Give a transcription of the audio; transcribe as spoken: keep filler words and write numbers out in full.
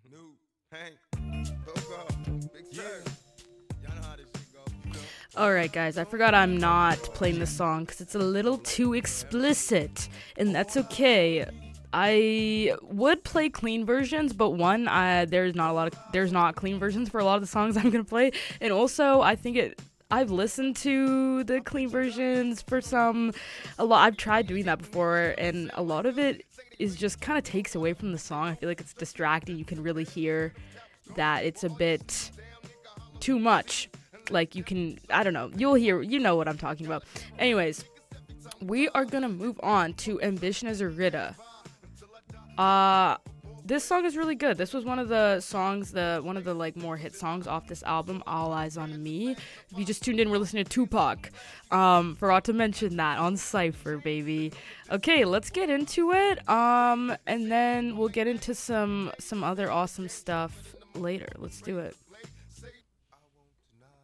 New, Hank, Coco, Big Sir. Y'all know how this shit go. You know? Alright, guys, I forgot I'm not playing the song because it's a little too explicit, and that's okay. I would play clean versions, but one, uh, there's not a lot of there's not clean versions for a lot of the songs I'm gonna play, and also I think it. I've listened to the clean versions for some, a lot. I've tried doing that before, and a lot of it is just kind of takes away from the song. I feel like it's distracting. You can really hear that it's a bit too much. Like you can, I don't know. You'll hear, you know what I'm talking about. Anyways, we are gonna move on to Ambition as a Rita. Uh, this song is really good. This was one of the songs, the one of the like more hit songs off this album, All Eyes on Me. If you just tuned in, we're listening to Tupac. Um, forgot to mention that on Cypher, baby. Okay, let's get into it. Um, and then we'll get into some some other awesome stuff later. Let's do it.